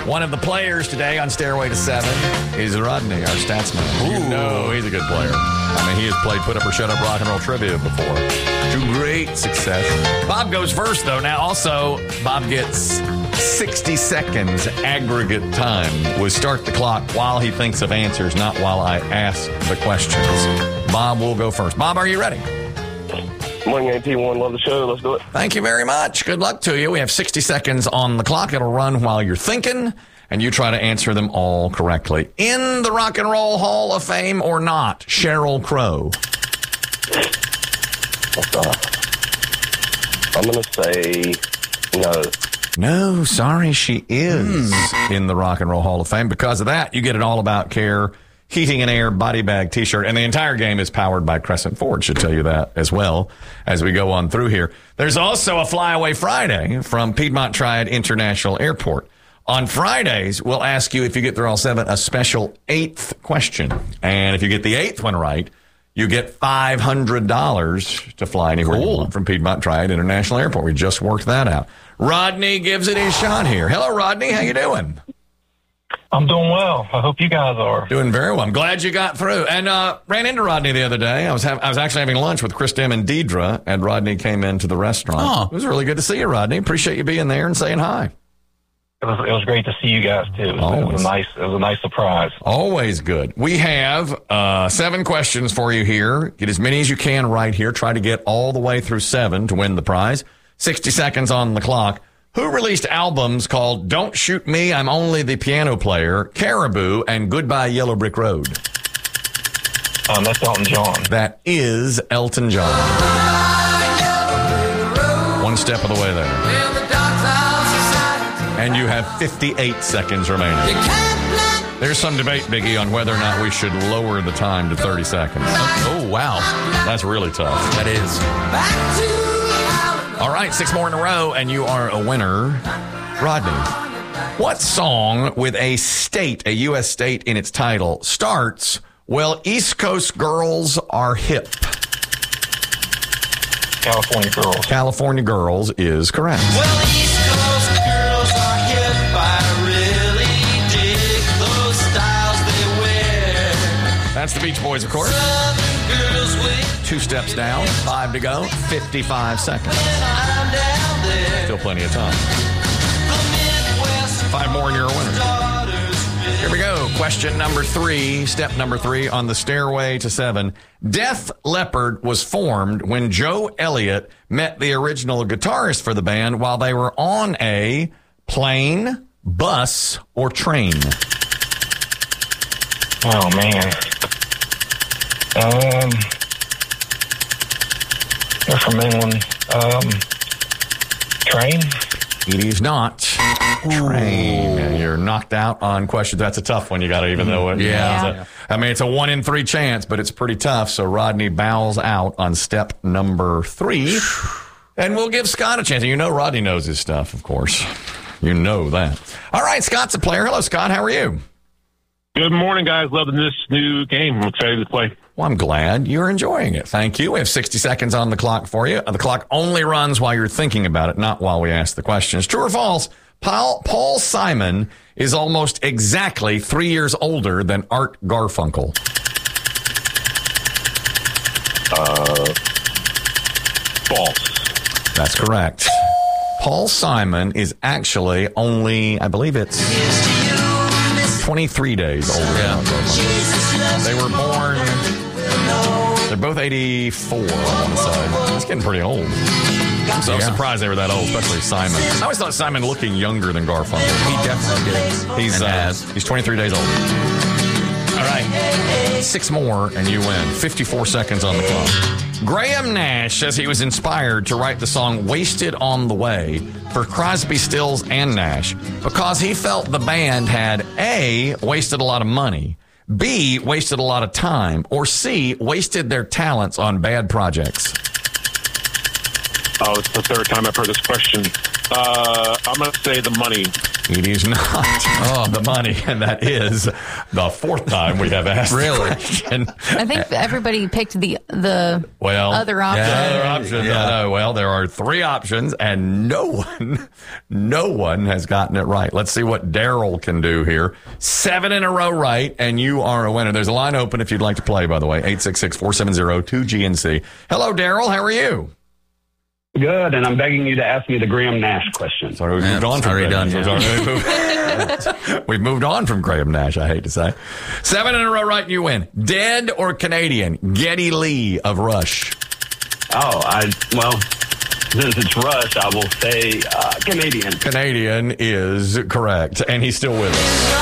One of the players today on Stairway to Seven is Rodney, our stats man. You know he's a good player. I mean, he has played Put Up or Shut Up Rock and Roll Trivia before to great success. Bob goes first, though. Now, also, Bob gets 60 seconds aggregate time. We'll start the clock while he thinks of answers, not while I ask the questions. Bob will go first. Bob, are you ready? Morning, AP1. Love the show. Let's do it. Thank you very much. Good luck to you. We have 60 seconds on the clock. It'll run while you're thinking, and you try to answer them all correctly. In the Rock and Roll Hall of Fame or not, Sheryl Crow? I'm going to say no. No, sorry, she is in the Rock and Roll Hall of Fame. Because of that, you get an All About Care Heating and Air body bag t-shirt, and the entire game is powered by Crescent Ford. Should tell you that as well as we go on through here. There's also a Flyaway Friday from Piedmont Triad International Airport. On Fridays, we'll ask you, if you get through all seven, a special 8th question. And if you get the 8th one right, you get $500 to fly anywhere you want from Piedmont Triad International Airport. We just worked that out. Rodney gives it his shot here. Hello, Rodney. How you doing? I'm doing well. I hope you guys are. Doing very well. I'm glad you got through. And ran into Rodney the other day. I was actually having lunch with Chris Dim and Deidre, and Rodney came into the restaurant. Oh. It was really good to see you, Rodney. Appreciate you being there and saying hi. It was great to see you guys too. It was a nice surprise. Always good. We have 7 questions for you here. Get as many as you can right here. Try to get all the way through 7 to win the prize. 60 seconds on the clock. Who released albums called Don't Shoot Me, I'm Only the Piano Player, Caribou, and Goodbye Yellow Brick Road? That's Elton John. That is Elton John. One step of the way there. And you have 58 seconds remaining. There's some debate, Biggie, on whether or not we should lower the time to 30 seconds. Oh, wow. That's really tough. That is. All right, 6 more in a row, and you are a winner. Rodney, what song with a state, a U.S. state in its title, starts, well, East Coast girls are hip? California Girls. California Girls is correct. Well, East Coast girls are hip. I really dig those styles they wear. That's the Beach Boys, of course. Southern girls with 2 steps down, 5 to go, 55 seconds. I'm down there. Still plenty of time. The Midwest 5 more and you're a winner. daughters with Here we go. Question number 3, step number 3 on the Stairway to 7. Def Leppard was formed when Joe Elliott met the original guitarist for the band while they were on a plane, bus, or train. Oh man. They're from England. Train. It is not train. And you're knocked out on questions. That's a tough one. You got to even know it. Yeah. I mean, it's a 1 in 3 chance, but it's pretty tough. So Rodney bows out on step number 3. And we'll give Scott a chance. And you know Rodney knows his stuff, of course. You know that. All right, Scott's a player. Hello, Scott. How are you? Good morning, guys. Loving this new game. I'm excited to play. Well, I'm glad you're enjoying it. Thank you. We have 60 seconds on the clock for you. The clock only runs while you're thinking about it, not while we ask the questions. True or false? Paul Simon is almost exactly 3 years older than Art Garfunkel. False. That's correct. Paul Simon is actually only, I believe it's 23 days older than Art Garfunkel. They were born, they're both 84, I want to say. It's getting pretty old. So I'm surprised they were that old, especially Simon. I always thought Simon looking younger than Garfunkel. He definitely did. He's 23 days old. All right. 6 more and you win. 54 seconds on the clock. Graham Nash says he was inspired to write the song Wasted on the Way for Crosby, Stills, and Nash because he felt the band had A, wasted a lot of money, B, wasted a lot of time, or C, wasted their talents on bad projects. Oh, it's the third time I've heard this question. I'm going to say the money. It is not the money, and that is the fourth time we have asked. Really? I think everybody picked the other option. Other options. Yeah. I know. Well, there are three options, and no one has gotten it right. Let's see what Daryl can do here. 7 in a row right, and you are a winner. There's a line open if you'd like to play, by the way. 866-470-2GNC. Hello, Daryl. How are you? Good, and I'm begging you to ask me the Graham Nash question. Sorry, we've moved on from Graham Nash. We've moved on from Graham Nash, I hate to say. 7 in a row right, and you win. Dead or Canadian? Geddy Lee of Rush. Since it's Rush, I will say Canadian. Canadian is correct, and he's still with us.